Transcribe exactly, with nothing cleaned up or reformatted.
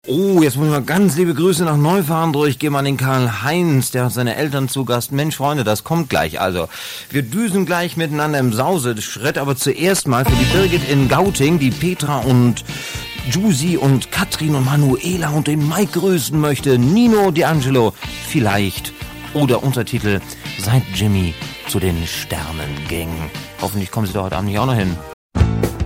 Oh, jetzt muss ich mal ganz liebe Grüße nach Neufahren durchgeben an den Karl-Heinz, der hat seine Eltern zu Gast. Mensch, Freunde, das kommt gleich. Also, wir düsen gleich miteinander im Sause-Schritt, aber zuerst mal für die Birgit in Gauting, die Petra und Jusi und Katrin und Manuela und den Mike grüßen möchte. Nino D'Angelo vielleicht. Oder Untertitel: Seit Jimmy zu den Sternen ging. Hoffentlich kommen Sie da heute Abend nicht auch noch hin.